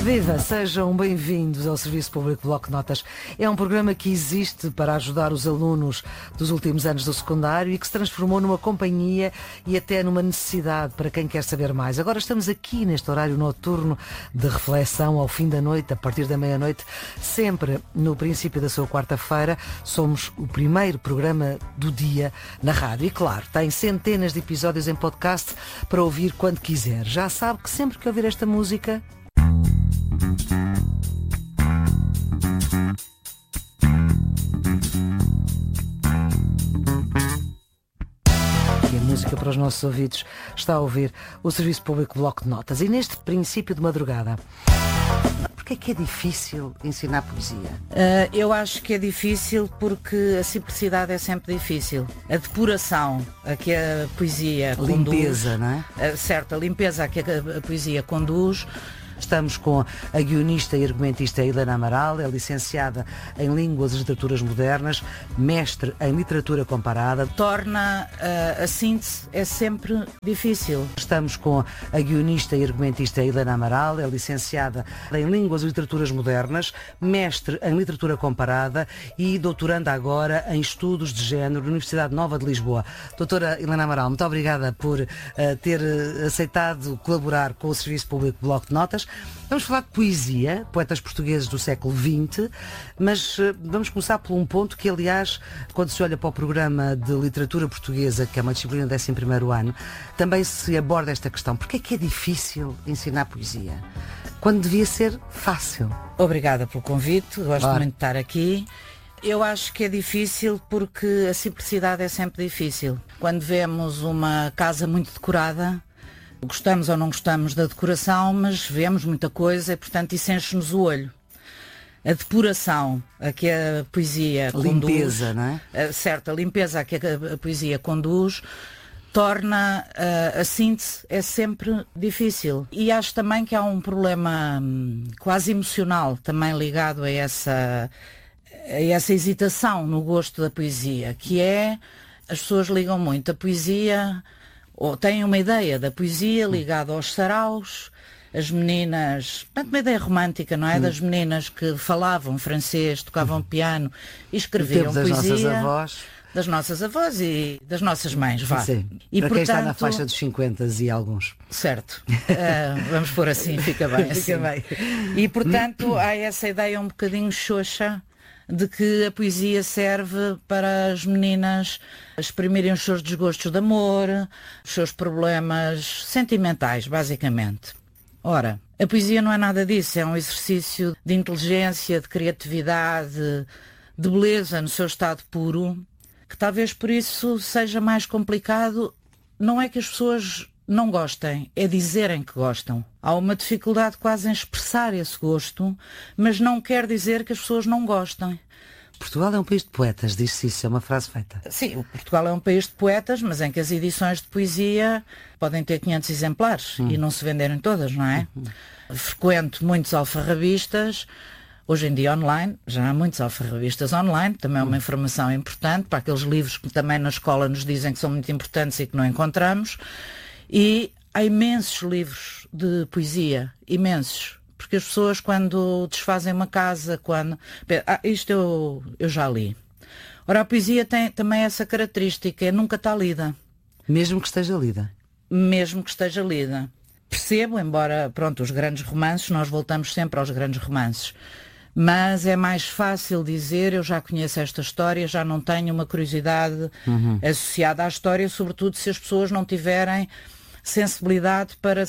Viva, sejam bem-vindos ao Serviço Público Bloco de Notas. É um programa que existe para ajudar os alunos dos últimos anos do secundário e que se transformou numa companhia e até numa necessidade para quem quer saber mais. Agora estamos aqui neste horário noturno de reflexão ao fim da noite, a partir da meia-noite, sempre no princípio da sua quarta-feira. Somos o primeiro programa do dia na rádio e, claro, tem centenas de episódios em podcast para ouvir quando quiser. Já sabe que sempre que ouvir esta música... música para os nossos ouvidos, está a ouvir o Serviço Público Bloco de Notas. E neste princípio de madrugada, porquê é que é difícil ensinar poesia? Eu acho que é difícil porque a simplicidade é sempre difícil. A depuração a que a poesia conduz... Limpeza, não é? Certo, a limpeza a que a poesia conduz... Estamos com a guionista e argumentista Helena Amaral, é licenciada em Línguas e Literaturas Modernas, mestre em Literatura Comparada. Torna a síntese é sempre difícil. Estamos com a guionista e argumentista Helena Amaral, é licenciada em Línguas e Literaturas Modernas, mestre em Literatura Comparada e doutoranda agora em Estudos de Género na Universidade Nova de Lisboa. Doutora Helena Amaral, muito obrigada por ter aceitado colaborar com o Serviço Público Bloco de Notas. Vamos falar de poesia, poetas portugueses do século XX, mas vamos começar por um ponto que, aliás, quando se olha para o programa de literatura portuguesa, que é uma disciplina do 11º ano, também se aborda esta questão. Porquê é que é difícil ensinar poesia, quando devia ser fácil? Obrigada pelo convite, gosto muito de estar aqui. Eu acho que é difícil porque a simplicidade é sempre difícil. Quando vemos uma casa muito decorada, gostamos ou não gostamos da decoração, mas vemos muita coisa e, portanto, isso enche-nos o olho. A depuração a que a poesia conduz... Limpeza, não é? Certo, a limpeza a que a poesia conduz torna a síntese é sempre difícil. E acho também que há um problema quase emocional também ligado a essa hesitação no gosto da poesia, que é, as pessoas ligam muito a poesia... ou têm uma ideia da poesia ligada aos saraus, as meninas, portanto, uma ideia romântica, não é? Das meninas que falavam francês, tocavam piano e escreviam poesia. Das nossas avós e das nossas mães, vá. Sim. E, para quem está na faixa dos 50 e alguns. Certo. Vamos pôr assim, fica bem. Assim. Fica bem. E, portanto, há essa ideia um bocadinho xoxa de que a poesia serve para as meninas exprimirem os seus desgostos de amor, os seus problemas sentimentais, basicamente. Ora, a poesia não é nada disso, é um exercício de inteligência, de criatividade, de beleza no seu estado puro, que talvez por isso seja mais complicado. Não é que as pessoas não gostem, é dizerem que gostam. Há uma dificuldade quase em expressar esse gosto, mas não quer dizer que as pessoas não gostem. Portugal é um país de poetas, diz-se isso, é uma frase feita. Sim, Portugal é um país de poetas, mas em que as edições de poesia podem ter 500 exemplares e não se venderem todas, não é? Frequento muitos alfarrabistas, hoje em dia online, já há muitos alfarrabistas online, também é uma informação importante para aqueles livros que também na escola nos dizem que são muito importantes e que não encontramos. E há imensos livros de poesia, imensos, porque as pessoas quando desfazem uma casa, isto eu já li. Ora, a poesia tem também essa característica, nunca está lida. Mesmo que esteja lida? Mesmo que esteja lida. Percebo, embora, pronto, os grandes romances, nós voltamos sempre aos grandes romances. Mas é mais fácil dizer, eu já conheço esta história, já não tenho uma curiosidade associada à história, sobretudo se as pessoas não tiverem sensibilidade para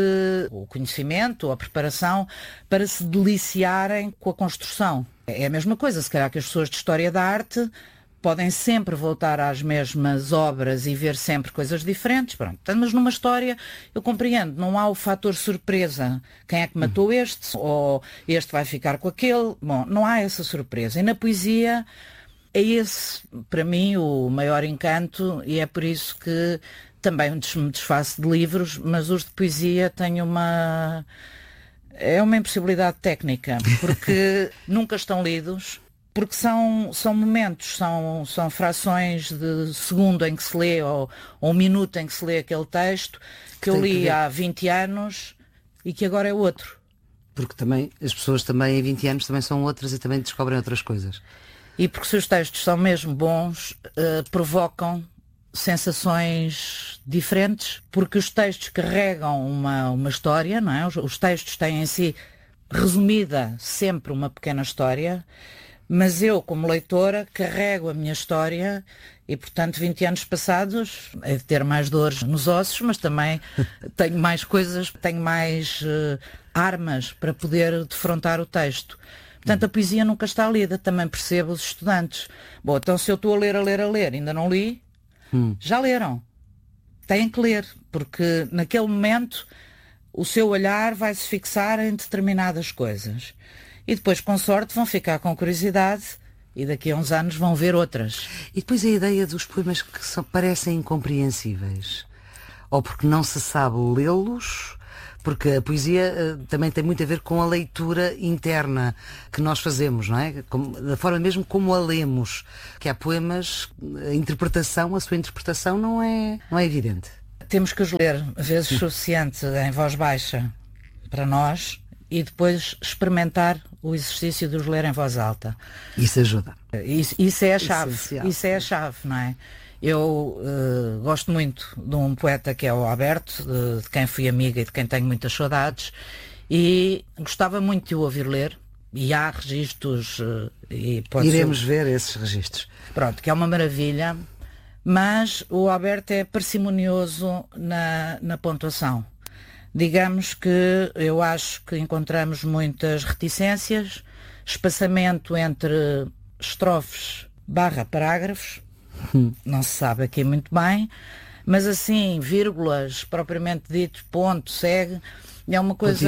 o conhecimento, a preparação, para se deliciarem com a construção. É a mesma coisa, se calhar que as pessoas de história da arte podem sempre voltar às mesmas obras e ver sempre coisas diferentes, pronto. Mas numa história, eu compreendo, não há o fator surpresa. Quem é que matou este? Ou este vai ficar com aquele? Bom, não há essa surpresa. E na poesia é esse, para mim, o maior encanto, e é por isso que também me desfaço de livros, mas os de poesia têm é uma impossibilidade técnica, porque nunca estão lidos, porque são momentos, são frações de segundo em que se lê, ou um minuto em que se lê aquele texto, que eu li há 20 anos e que agora é outro. Porque também as pessoas também em 20 anos também são outras e também descobrem outras coisas. E porque se os textos são mesmo bons, provocam sensações diferentes, porque os textos carregam uma história, não é? Os textos têm em si, resumida, sempre uma pequena história, mas eu, como leitora, carrego a minha história e, portanto, 20 anos passados, hei de ter mais dores nos ossos, mas também tenho mais coisas, tenho mais armas para poder defrontar o texto. Portanto, a poesia nunca está lida, também percebo os estudantes. Bom, então se eu estou a ler, ainda não li, já leram. Têm que ler, porque naquele momento o seu olhar vai se fixar em determinadas coisas. E depois, com sorte, vão ficar com curiosidade e daqui a uns anos vão ver outras. E depois a ideia dos poemas que parecem incompreensíveis. Ou porque não se sabe lê-los, porque a poesia também tem muito a ver com a leitura interna que nós fazemos, não é? Da forma mesmo como a lemos. Que há poemas, a sua interpretação não é evidente. Temos que os ler vezes suficiente em voz baixa para nós e depois experimentar o exercício de os ler em voz alta. Isso ajuda. Isso é a chave. Essencial. Isso é a chave, não é? Eu gosto muito de um poeta que é o Alberto, de quem fui amiga e de quem tenho muitas saudades, e gostava muito de o ouvir ler, e há registros... Iremos ver esses registros. Pronto, que é uma maravilha, mas o Alberto é parcimonioso na pontuação. Digamos que eu acho que encontramos muitas reticências, espaçamento entre estrofes / parágrafos, não se sabe aqui muito bem, mas assim, vírgulas, propriamente dito, ponto, segue, é uma coisa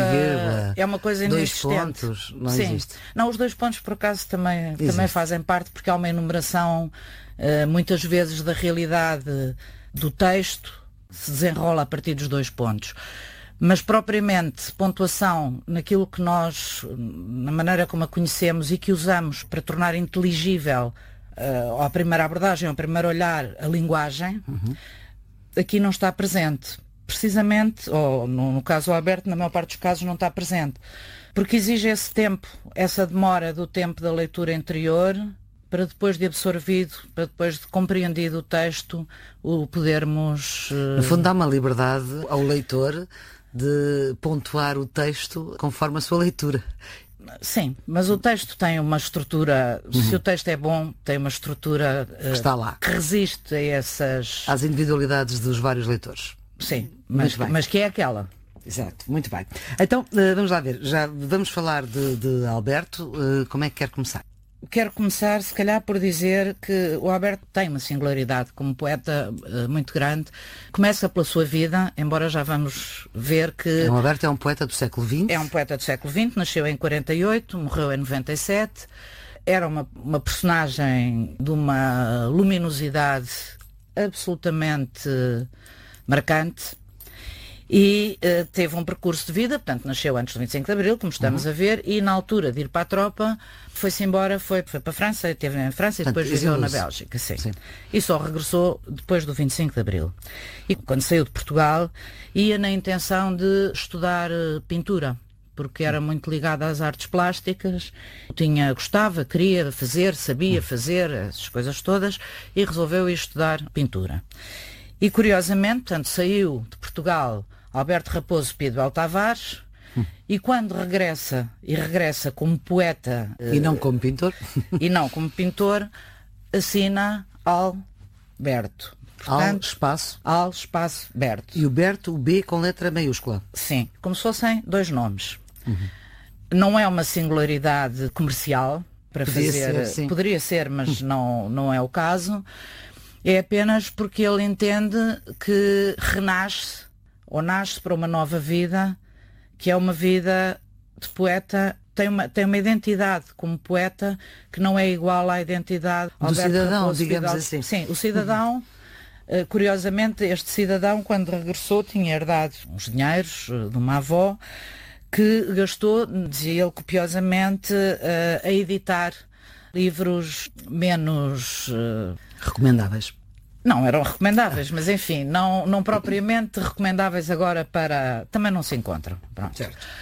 inexistente. 2 pontos, não Sim. existe. Não, os 2 pontos por acaso também fazem parte, porque há uma enumeração muitas vezes da realidade do texto, se desenrola a partir dos 2 pontos. Mas propriamente pontuação naquilo que nós, na maneira como a conhecemos e que usamos para tornar inteligível à primeira abordagem, ao primeiro olhar, a linguagem, aqui não está presente. Precisamente, ou no caso Alberto, na maior parte dos casos não está presente. Porque exige esse tempo, essa demora do tempo da leitura interior, para depois de absorvido, para depois de compreendido o texto, o podermos... No fundo dá uma liberdade ao leitor de pontuar o texto conforme a sua leitura. Sim, mas o texto tem uma estrutura, se o texto é bom, tem uma estrutura está lá, que resiste a essas... às individualidades dos vários leitores. Sim, mas que é aquela. Exato, muito bem. Então, vamos lá ver, já vamos falar de Alberto, como é que quer começar? Quero começar, se calhar, por dizer que o Alberto tem uma singularidade como poeta muito grande. Começa pela sua vida, embora já vamos ver que... O Alberto é um poeta do século XX? É um poeta do século XX, nasceu em 48, morreu em 97. Era uma personagem de uma luminosidade absolutamente marcante. E teve um percurso de vida, portanto nasceu antes do 25 de Abril, como estamos a ver, e na altura de ir para a tropa, foi-se embora, foi para a França, esteve em França e depois viveu na Bélgica, sim. E só regressou depois do 25 de Abril. E quando saiu de Portugal, ia na intenção de estudar pintura, porque era muito ligado às artes plásticas, gostava, queria fazer, sabia fazer, essas coisas todas, e resolveu ir estudar pintura. E curiosamente, portanto, saiu de Portugal Alberto Raposo Pídua Tavares, e quando regressa como poeta... E não como pintor? E não como pintor, assina Alberto. Portanto, Al espaço Berto. E o Berto, o B com letra maiúscula. Sim, como se fossem 2 nomes. Não é uma singularidade comercial para fazer... Poderia ser, mas não é o caso. É apenas porque ele entende que renasce ou nasce para uma nova vida, que é uma vida de poeta, tem uma identidade como poeta que não é igual à identidade do cidadão, digamos assim. Sim, o cidadão, curiosamente, este cidadão, quando regressou, tinha herdado uns dinheiros de uma avó que gastou, dizia ele copiosamente, a editar livros menos... recomendáveis. Não, eram recomendáveis, mas enfim, não propriamente recomendáveis agora para... Também não se encontram. Pronto. Certo.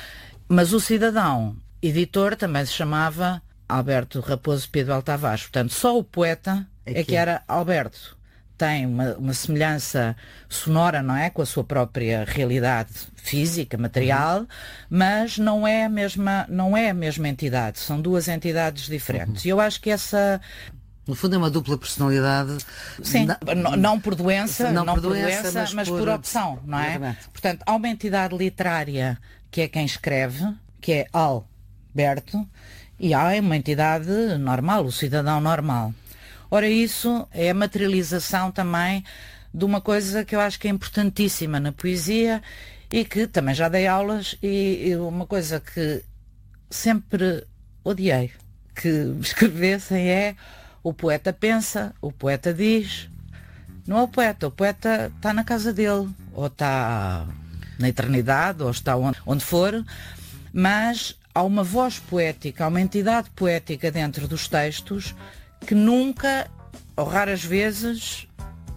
Mas o cidadão editor também se chamava Alberto Raposo Pedro Tavares. Portanto, só o poeta é que era Alberto. Tem uma semelhança sonora, não é? Com a sua própria realidade física, material, mas não é a mesma entidade. São duas entidades diferentes. E eu acho que essa... No fundo é uma dupla personalidade. Sim, não por doença, mas por opção, não é? Exatamente. Portanto, há uma entidade literária que é quem escreve, que é Alberto, e há uma entidade normal, o cidadão normal. Ora, isso é a materialização também de uma coisa que eu acho que é importantíssima na poesia e que também já dei aulas e uma coisa que sempre odiei que escrevessem é: o poeta pensa, o poeta diz. Não é o poeta está na casa dele, ou está na eternidade, ou está onde for, mas há uma voz poética, há uma entidade poética dentro dos textos que nunca, ou raras vezes,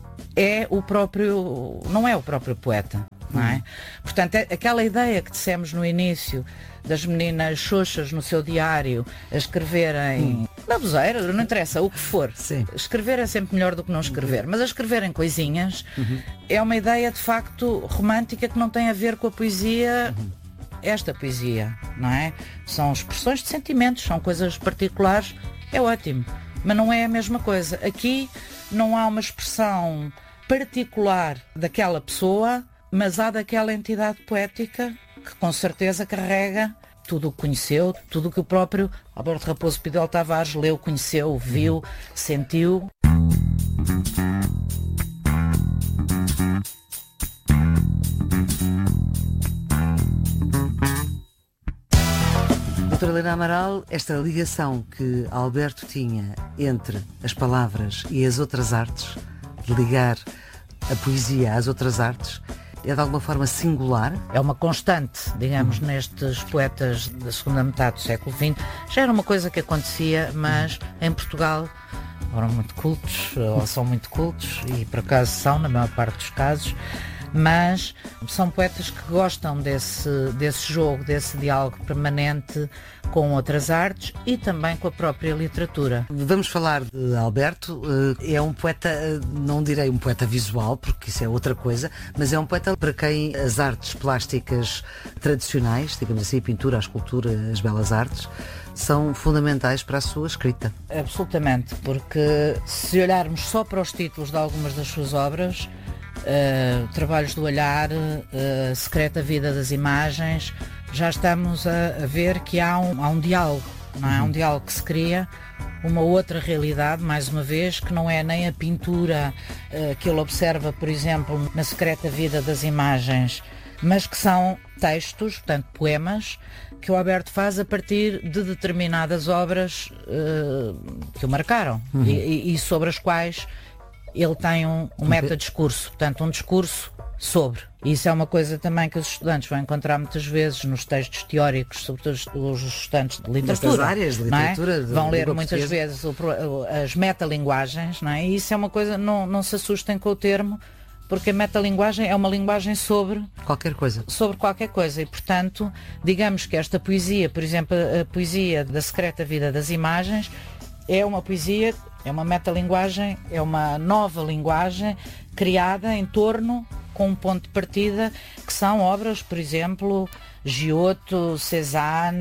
não é o próprio poeta, não é? Portanto, aquela ideia que dissemos no início das meninas xoxas no seu diário a escreverem baboseira, não interessa, o que for. Sim. Escrever é sempre melhor do que não escrever, mas a escreverem coisinhas é uma ideia de facto romântica que não tem a ver com a poesia, esta poesia, não é? São expressões de sentimentos, são coisas particulares, é ótimo, mas não é a mesma coisa. Aqui não há uma expressão particular daquela pessoa, mas há daquela entidade poética que com certeza carrega tudo o que conheceu, tudo o que o próprio Alberto Raposo Pedro Tavares leu, conheceu, viu, sentiu. Doutora Helena Amaral, esta ligação que Alberto tinha entre as palavras e as outras artes, de ligar a poesia às outras artes, é de alguma forma singular? É uma constante, digamos, nestes poetas da segunda metade do século XX. Já era uma coisa que acontecia, mas em Portugal eram muito cultos, ou são muito cultos, e por acaso são, na maior parte dos casos, mas são poetas que gostam desse jogo, desse diálogo permanente com outras artes e também com a própria literatura. Vamos falar de Alberto. É um poeta, não direi um poeta visual, porque isso é outra coisa, mas é um poeta para quem as artes plásticas tradicionais, digamos assim, a pintura, a escultura, as belas artes, são fundamentais para a sua escrita. Absolutamente, porque se olharmos só para os títulos de algumas das suas obras, Trabalhos do Olhar, Secreta Vida das Imagens, já estamos a ver que há um diálogo, não é? Um diálogo que se cria, uma outra realidade, mais uma vez, que não é nem a pintura que ele observa, por exemplo, na Secreta Vida das Imagens, mas que são textos, portanto poemas, que o Alberto faz a partir de determinadas obras que o marcaram e sobre as quais ele tem um metadiscurso, portanto um discurso sobre. E isso é uma coisa também que os estudantes vão encontrar muitas vezes nos textos teóricos, sobretudo os estudantes de literatura. Nestas áreas de literatura, não é? Vão ler muitas vezes as metalinguagens, não é? E isso é uma coisa, não se assustem com o termo, porque a metalinguagem é uma linguagem sobre qualquer coisa. Sobre qualquer coisa. E, portanto, digamos que esta poesia, por exemplo, a poesia da Secreta Vida das Imagens, é uma poesia, é uma metalinguagem, é uma nova linguagem criada em torno, com um ponto de partida, que são obras, por exemplo, Giotto, Cézanne,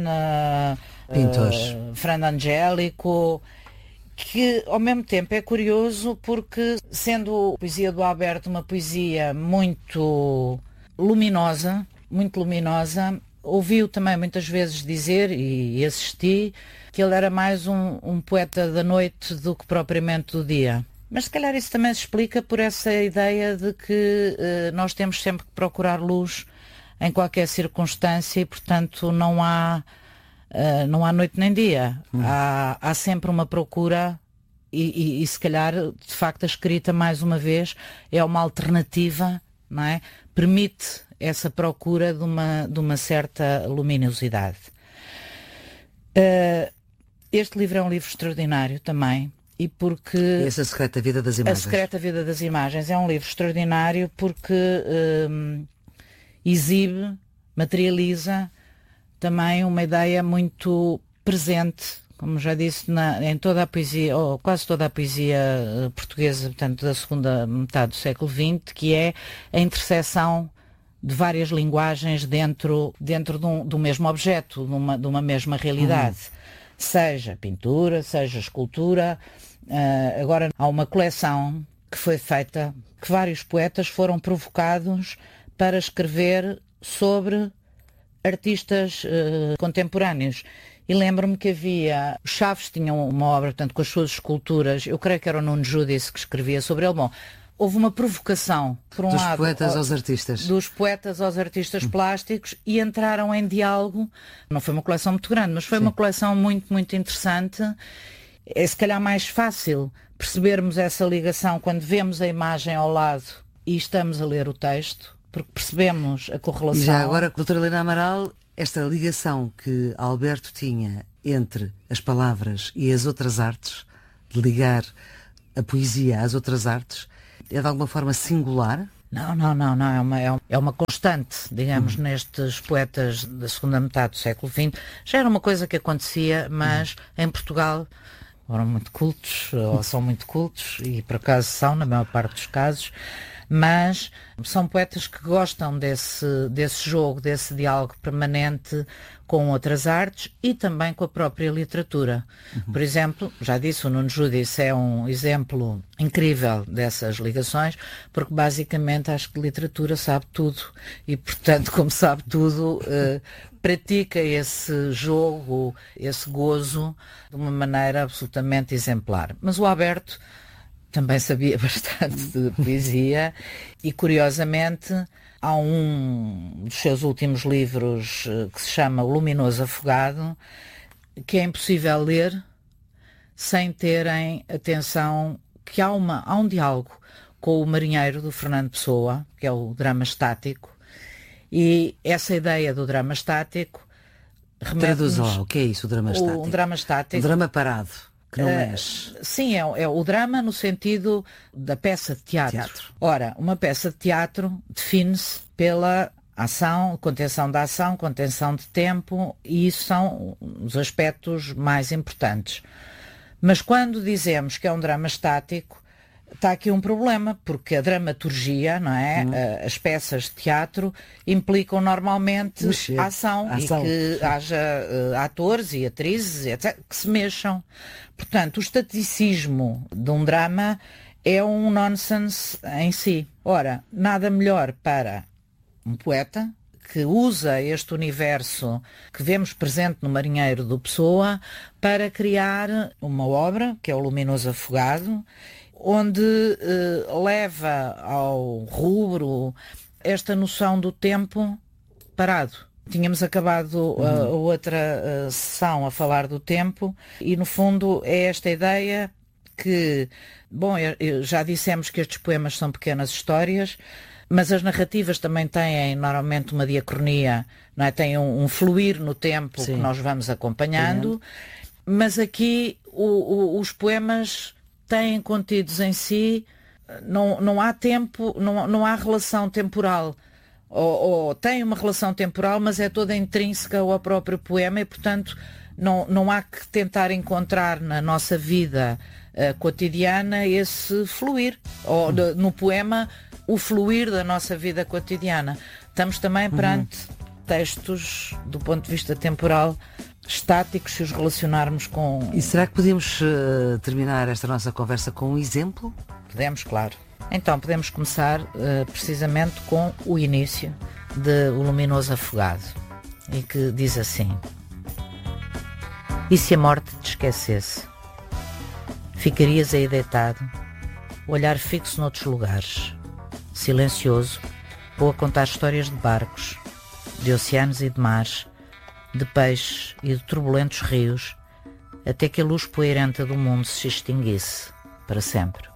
Fran Angélico, que ao mesmo tempo é curioso porque, sendo a poesia do Alberto uma poesia muito luminosa, ouvi-o também muitas vezes dizer, e assisti, que ele era mais um poeta da noite do que propriamente do dia. Mas se calhar isso também se explica por essa ideia de que nós temos sempre que procurar luz em qualquer circunstância e, portanto, não há noite nem dia. Há sempre uma procura e se calhar, de facto, a escrita, mais uma vez, é uma alternativa, não é? Permite essa procura de uma certa luminosidade. Este livro é um livro extraordinário também, e porque... E essa Secreta Vida das Imagens? A Secreta Vida das Imagens é um livro extraordinário porque exibe, materializa também uma ideia muito presente, como já disse, em toda a poesia, ou quase toda a poesia portuguesa, portanto, da segunda metade do século XX, que é a interseção de várias linguagens dentro do mesmo objeto, de uma mesma realidade. Seja pintura, seja escultura. Agora há uma coleção que foi feita, que vários poetas foram provocados para escrever sobre artistas contemporâneos. E lembro-me que havia... Os Chaves tinham uma obra, portanto, com as suas esculturas. Eu creio que era o Nuno Judice que escrevia sobre ele. Bom, houve uma provocação, por um lado... Dos poetas aos artistas. Dos poetas aos artistas plásticos, e entraram em diálogo. Não foi uma coleção muito grande, mas foi uma coleção muito, muito interessante. É se calhar mais fácil percebermos essa ligação quando vemos a imagem ao lado e estamos a ler o texto, porque percebemos a correlação. E já agora, doutora Helena Amaral, esta ligação que Alberto tinha entre as palavras e as outras artes, de ligar a poesia às outras artes, é de alguma forma singular? Não, é uma constante, digamos, nestes poetas da segunda metade do século XX. Já era uma coisa que acontecia, mas em Portugal eram muito cultos, ou são muito cultos, e por acaso são, na maior parte dos casos, mas são poetas que gostam desse jogo, desse diálogo permanente com outras artes e também com a própria literatura. Por exemplo, já disse, o Nuno Judice é um exemplo incrível dessas ligações, porque basicamente acho que literatura sabe tudo e, portanto, como sabe tudo, pratica esse jogo, esse gozo de uma maneira absolutamente exemplar. Mas o Alberto também sabia bastante de poesia e, curiosamente, há um dos seus últimos livros que se chama O Luminoso Afogado, que é impossível ler sem terem atenção que há um diálogo com o Marinheiro, do Fernando Pessoa, que é o drama estático, e essa ideia do drama estático Traduz lá, o que é isso, o drama estático? Um drama estático. Um drama parado. Que não mexe. Sim, é o drama no sentido da peça de teatro. Ora, uma peça de teatro define-se pela ação, contenção da ação, contenção de tempo, e isso são os aspectos mais importantes. Mas quando dizemos que é um drama estático, está aqui um problema, porque a dramaturgia, não é? As peças de teatro implicam normalmente ação e que haja atores e atrizes, etc., que se mexam. Portanto, o estaticismo de um drama é um nonsense em si. Ora, nada melhor para um poeta que usa este universo que vemos presente no Marinheiro do Pessoa para criar uma obra, que é o Luminoso Afogado, onde leva ao rubro esta noção do tempo parado. Tínhamos acabado a outra sessão a falar do tempo e, no fundo, é esta ideia que, bom, já dissemos que estes poemas são pequenas histórias, mas as narrativas também têm normalmente uma diacronia, não é? Têm um fluir no tempo que nós vamos acompanhando, mas aqui os poemas têm contidos em si, não há tempo, não há relação temporal. Ou tem uma relação temporal, mas é toda intrínseca ao próprio poema e, portanto, não há que tentar encontrar na nossa vida cotidiana esse fluir. Ou no poema, o fluir da nossa vida cotidiana. Estamos também perante textos, do ponto de vista temporal, estáticos, se os relacionarmos com... E será que podemos terminar esta nossa conversa com um exemplo? Podemos, claro. Então, podemos começar precisamente com o início de O Luminoso Afogado, e que diz assim: e se a morte te esquecesse? Ficarias aí deitado, o olhar fixo noutros lugares, silencioso, ou a contar histórias de barcos, de oceanos e de mares, de peixes e de turbulentos rios, até que a luz poeirenta do mundo se extinguisse para sempre.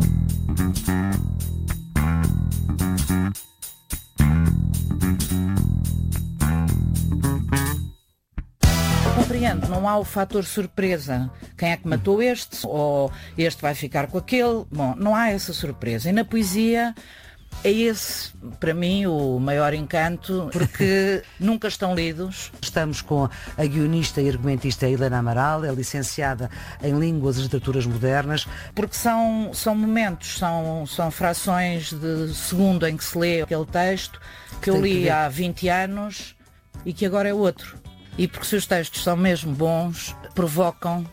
Compreendo, não há o fator surpresa. Quem é que matou este? Ou este vai ficar com aquele? Bom, não há essa surpresa. E na poesia É esse, para mim, o maior encanto, porque nunca estão lidos. Estamos com a guionista e argumentista Helena Amaral, é licenciada em Línguas e Literaturas Modernas. Porque são momentos, são frações de segundo em que se lê aquele texto que eu li há 20 anos e que agora é outro. E porque se os textos são mesmo bons, provocam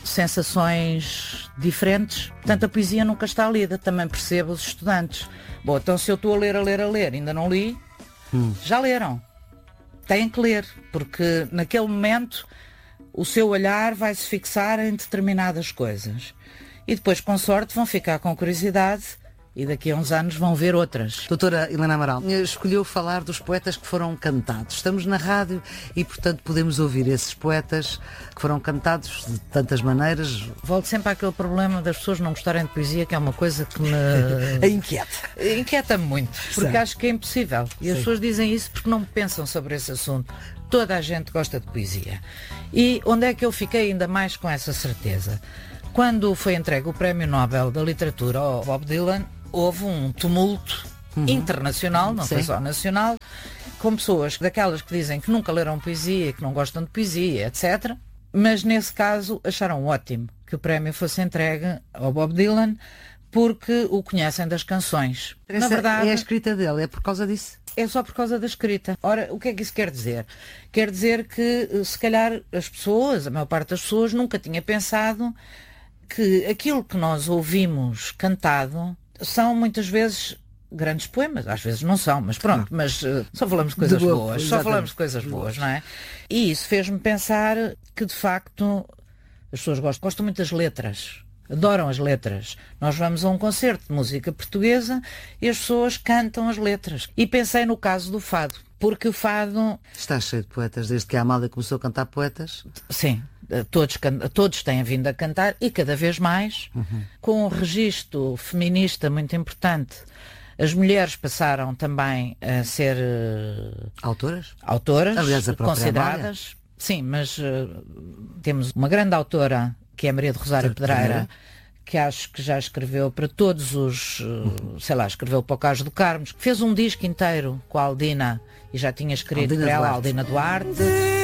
sensações diferentes. Portanto, a poesia nunca está lida, também percebo os estudantes. Bom, então se eu estou a ler, ainda não li, já leram. Têm que ler, porque naquele momento o seu olhar vai se fixar em determinadas coisas. E depois, com sorte, vão ficar com curiosidade e daqui a uns anos vão ver outras. Doutora Helena Amaral, escolheu falar dos poetas que foram cantados. Estamos na rádio e, portanto, podemos ouvir esses poetas que foram cantados de tantas maneiras. Volto sempre àquele problema das pessoas não gostarem de poesia, que é uma coisa que me... inquieta. Inquieta-me muito, porque Sim. acho que é impossível. E as Sim. pessoas dizem isso porque não pensam sobre esse assunto. Toda a gente gosta de poesia. E onde é que eu fiquei ainda mais com essa certeza? Quando foi entregue o Prémio Nobel da Literatura ao Bob Dylan, houve um tumulto internacional, não foi só nacional, com pessoas daquelas que dizem que nunca leram poesia, que não gostam de poesia, etc. Mas nesse caso acharam ótimo que o prémio fosse entregue ao Bob Dylan porque o conhecem das canções. Na verdade, é a escrita dele, é por causa disso? é só por causa da escrita. Ora, o que é que isso quer dizer? Quer dizer que, se calhar, as pessoas, a maior parte das pessoas, nunca tinha pensado que aquilo que nós ouvimos cantado são muitas vezes grandes poemas, às vezes não são, mas pronto, mas só falamos de coisas boas, só falamos de coisas boas, não é? E isso fez-me pensar que, de facto, as pessoas gostam muito das letras, adoram as letras. Nós vamos a um concerto de música portuguesa e as pessoas cantam as letras. E pensei no caso do fado, porque o fado... Está cheio de poetas, desde que a Amália começou a cantar poetas. Sim. Todos têm vindo a cantar e cada vez mais, com um registro feminista muito importante. As mulheres passaram também a ser Autoras? Aliás, a própria consideradas. Amália. Sim, mas temos uma grande autora, que é Maria de Rosário Pedreira, que acho que já escreveu para todos os, escreveu para o Cais do Carmo, que fez um disco inteiro com a Aldina, e já tinha escrito para ela, a Aldina Duarte.